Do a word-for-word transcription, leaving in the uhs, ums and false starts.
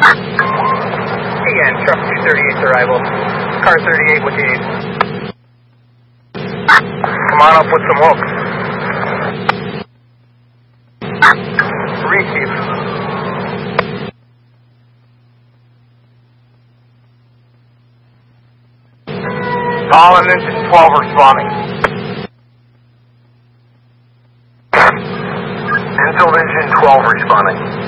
Again, truck two thirty-eight's arrival. Car thirty-eight with the eight. Come on up with some hooks. Receive. All in engine twelve responding. Until engine twelve responding.